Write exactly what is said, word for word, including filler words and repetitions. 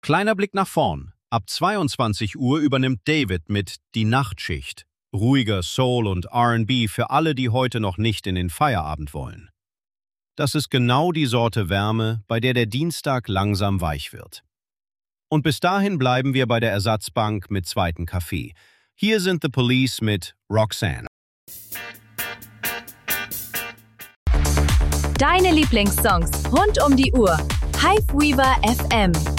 Kleiner Blick nach vorn. Ab zweiundzwanzig Uhr übernimmt David mit Die Nachtschicht. Ruhiger Soul und R and B für alle, die heute noch nicht in den Feierabend wollen. Das ist genau die Sorte Wärme, bei der der Dienstag langsam weich wird. Und bis dahin bleiben wir bei der Ersatzbank mit zweiten Kaffee. Hier sind The Police mit Roxanne. Deine Lieblingssongs rund um die Uhr. Hypeweaver F M.